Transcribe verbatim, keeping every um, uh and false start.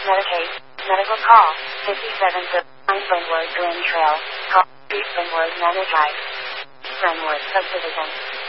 Medicaid. Medical call. fifty-seven nine Glenwood Glen Trail. Call three Glenwood Manor Drive. Glenwood Subdivision.